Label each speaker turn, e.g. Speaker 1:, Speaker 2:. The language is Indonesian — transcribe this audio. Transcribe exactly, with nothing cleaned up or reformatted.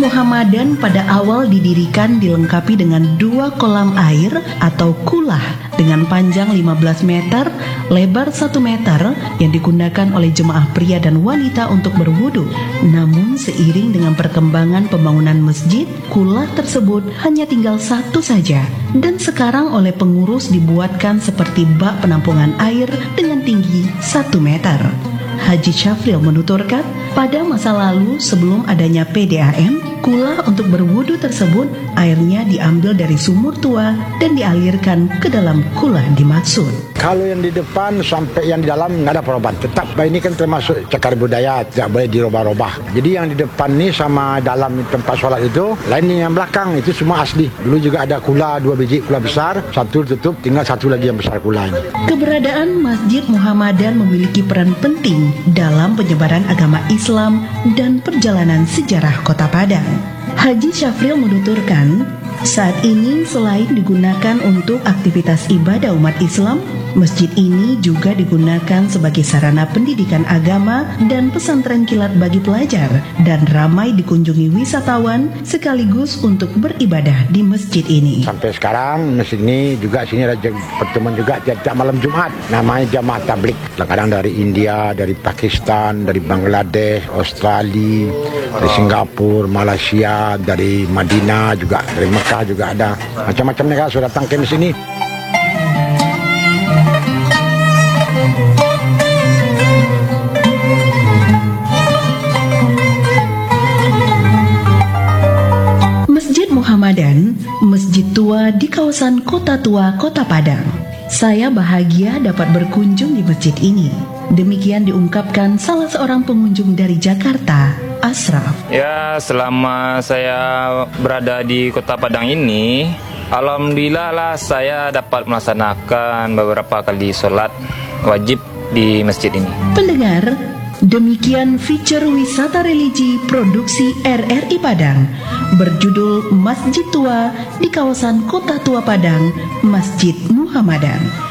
Speaker 1: Muhammadan pada awal didirikan dilengkapi dengan dua kolam air atau kulah dengan panjang lima belas meter, lebar satu meter yang digunakan oleh jemaah pria dan wanita untuk berwudu. Namun seiring dengan perkembangan pembangunan masjid, kulah tersebut hanya tinggal satu saja dan sekarang oleh pengurus dibuatkan seperti bak penampungan air dengan tinggi satu meter. Haji Syafril menuturkan, pada masa lalu sebelum adanya P D A M, kulah untuk berwudu tersebut airnya diambil dari sumur tua dan dialirkan ke dalam kulah dimaksud.
Speaker 2: Kalau yang di depan sampai yang di dalam nggak ada perubahan. Tetap ini kan termasuk cagar budaya, tidak boleh dirubah-rubah. Jadi yang di depan ini sama dalam tempat sholat itu, lain yang belakang itu semua asli. Dulu juga ada kula dua biji kula besar, satu tutup, tinggal satu lagi yang besar kula ini.
Speaker 1: Keberadaan Masjid Muhammadan memiliki peran penting dalam penyebaran agama Islam dan perjalanan sejarah Kota Padang. Haji Syafril menuturkan, saat ini selain digunakan untuk aktivitas ibadah umat Islam, masjid ini juga digunakan sebagai sarana pendidikan agama dan pesantren kilat bagi pelajar dan ramai dikunjungi wisatawan sekaligus untuk beribadah di masjid ini.
Speaker 2: Sampai sekarang masjid ini juga sini ada pertemuan juga tiap malam Jumat, namanya Jamaah Tabligh. Kadang dari India, dari Pakistan, dari Bangladesh, Australia, dari Singapura, Malaysia, dari Madinah juga, dari Mekah juga ada. Macam-macam mereka sudah datang ke sini. Masjid Muhammadan, masjid tua di kawasan Kota Tua, Kota Padang. Saya bahagia dapat berkunjung di masjid ini. Demikian diungkapkan salah seorang pengunjung dari Jakarta, Asraf.
Speaker 3: Ya, selama saya berada di Kota Padang ini, alhamdulillah lah saya dapat melaksanakan beberapa kali sholat wajib di masjid ini.
Speaker 1: Pendengar, demikian feature wisata religi produksi R R I Padang berjudul Masjid Tua di kawasan Kota Tua Padang, Masjid Muhammadan.